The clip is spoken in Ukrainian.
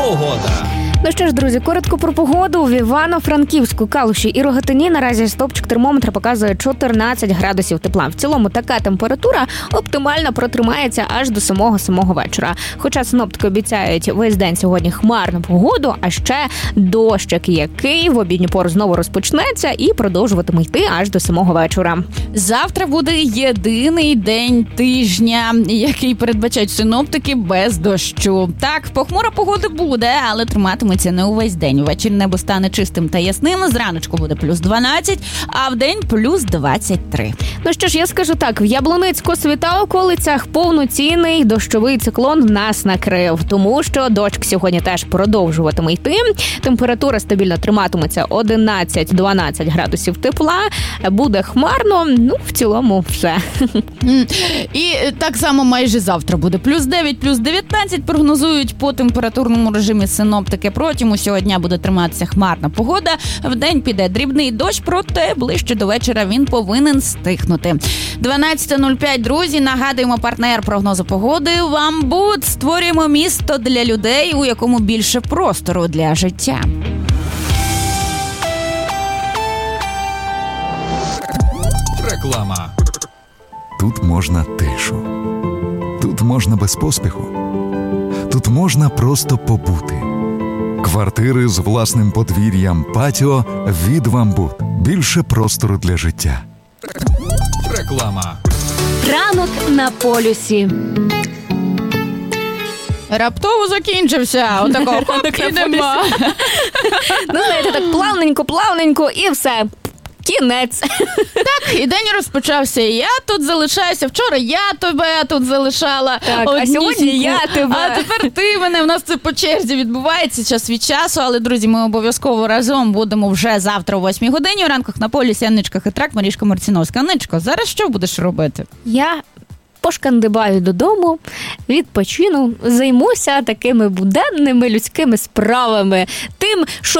Погода. Ну що ж, друзі, коротко про погоду. В Івано-Франківську, Калуші і Рогатині наразі стопчик термометра показує 14 градусів тепла. В цілому така температура оптимально протримається аж до самого вечора. Хоча синоптики обіцяють весь день сьогодні хмарну погоду, а ще дощик, який в обідню пору знову розпочнеться і продовжуватиме йти аж до самого вечора. Завтра буде єдиний день тижня, який передбачають синоптики без дощу. Так, похмура погода буде, але триматиметься не увесь день. Ввечері небо стане чистим та ясним, зраночку буде плюс 12, а вдень плюс 23. Ну що ж, я скажу так, в Яблуницько-Косові та околицях повноцінний дощовий циклон нас накрив, тому що дощ сьогодні теж продовжуватиме йти. Температура стабільно триматиметься 11-12 градусів тепла, буде хмарно, в цілому все. І так само майже завтра буде плюс 9, плюс 19, прогнозують по температурному режимі синоптики. Протягом усього дня буде триматися хмарна погода, вдень піде дрібний дощ, проте ближче до вечора він повинен стихнути. 12:05, друзі, нагадуємо, партнер прогнозу погоди «Вамбуд». Створюємо місто для людей, у якому більше простору для життя. Реклама. Тут можна тишу. Тут можна без поспіху. Тут можна просто побути. Квартири з власним подвір'ям, патіо від «Вамбуд». Більше простору для життя. Реклама. Ранок на полюсі. Раптово закінчився. Отакого хоп, і нема. Ну, знаєте, так плавненько і все. Кінець. Так, і день розпочався. Я тут залишаюся. Вчора я тебе тут залишала. Так, а сьогодні я тебе. А тепер ти мене. У нас це по черзі відбувається час від часу. Але, друзі, ми обов'язково разом будемо вже завтра о 8 годині. У ранках на полюсі Анничка Хитрак, Марішка Марціновська. Анничко, зараз що будеш робити? Я пошкандибаю додому, відпочину, займуся такими буденними людськими справами. Тим, що